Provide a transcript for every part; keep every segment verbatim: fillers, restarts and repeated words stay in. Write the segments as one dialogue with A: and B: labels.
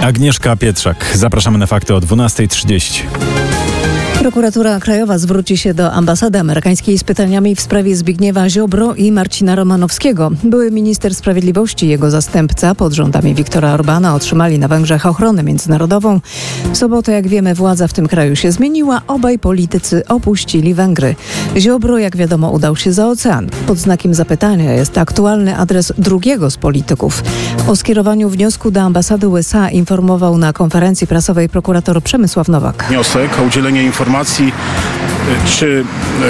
A: Agnieszka Pietrzak. Zapraszamy na fakty o dwunasta trzydzieści.
B: Prokuratura Krajowa zwróci się do ambasady amerykańskiej z pytaniami w sprawie Zbigniewa Ziobro i Marcina Romanowskiego. Były minister sprawiedliwości i jego zastępca pod rządami Viktora Orbana otrzymali na Węgrzech ochronę międzynarodową. W sobotę, jak wiemy, władza w tym kraju się zmieniła. Obaj politycy opuścili Węgry. Ziobro, jak wiadomo, udał się za ocean. Pod znakiem zapytania jest aktualny adres drugiego z polityków. O skierowaniu wniosku do ambasady U S A informował na konferencji prasowej prokurator Przemysław Nowak.
C: Wniosek o udzielenie informacji, czy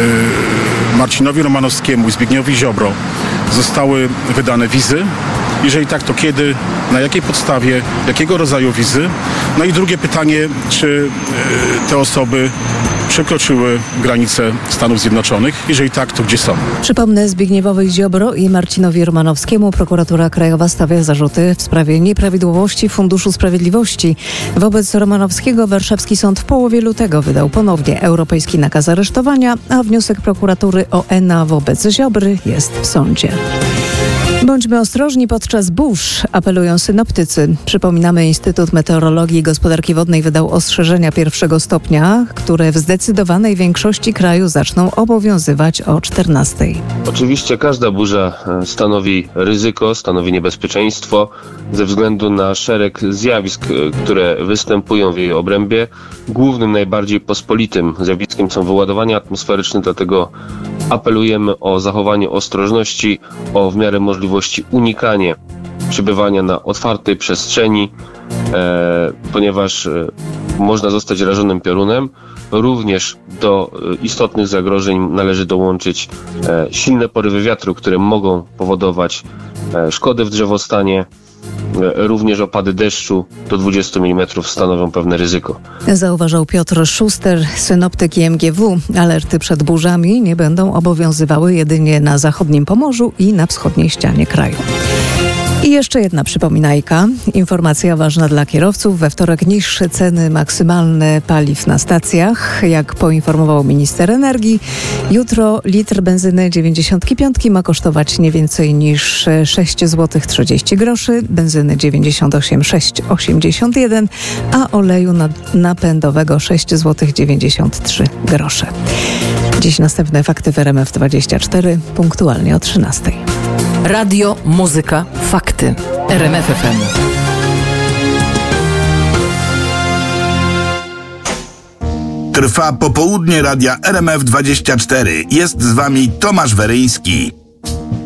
C: Marcinowi Romanowskiemu i Zbigniewowi Ziobro zostały wydane wizy. Jeżeli tak, to kiedy, na jakiej podstawie, jakiego rodzaju wizy? No i drugie pytanie, czy te osoby przekroczyły granice Stanów Zjednoczonych? Jeżeli tak, to gdzie są?
B: Przypomnę, Zbigniewowi Ziobro i Marcinowi Romanowskiemu prokuratura Krajowa stawia zarzuty w sprawie nieprawidłowości w Funduszu Sprawiedliwości. Wobec Romanowskiego warszawski sąd w połowie lutego wydał ponownie europejski nakaz aresztowania, a wniosek prokuratury o N A wobec Ziobry jest w sądzie. Bądźmy ostrożni podczas burz, apelują synoptycy. Przypominamy, Instytut Meteorologii i Gospodarki Wodnej wydał ostrzeżenia pierwszego stopnia, które w zdecydowanej większości kraju zaczną obowiązywać o czternastej.
D: Oczywiście każda burza stanowi ryzyko, stanowi niebezpieczeństwo ze względu na szereg zjawisk, które występują w jej obrębie. Głównym, najbardziej pospolitym zjawiskiem są wyładowania atmosferyczne, dlatego apelujemy o zachowanie ostrożności, o w miarę możliwości unikanie przebywania na otwartej przestrzeni, e, ponieważ e, można zostać rażonym piorunem. Również do e, istotnych zagrożeń należy dołączyć e, silne porywy wiatru, które mogą powodować e, szkody w drzewostanie. Również opady deszczu do dwudziestu milimetrów stanowią pewne ryzyko.
B: Zauważał Piotr Szuster, synoptyk I M G W. Alerty przed burzami nie będą obowiązywały jedynie na zachodnim Pomorzu i na wschodniej ścianie kraju. I jeszcze jedna przypominajka. Informacja ważna dla kierowców. We wtorek niższe ceny maksymalne paliw na stacjach. Jak poinformował minister energii, jutro litr benzyny dziewięćdziesiąt pięć ma kosztować nie więcej niż sześć złotych trzydzieści groszy, benzyny dziewięćdziesiąt osiem sześć osiemdziesiąt jeden, a oleju napędowego sześć złotych dziewięćdziesiąt trzy grosze. Dziś następne fakty w R M F dwadzieścia cztery, punktualnie o trzynastej.
E: Radio, muzyka, fakty. R M F F M.
F: Trwa popołudnie radia R M F dwadzieścia cztery. Jest z wami Tomasz Weryński.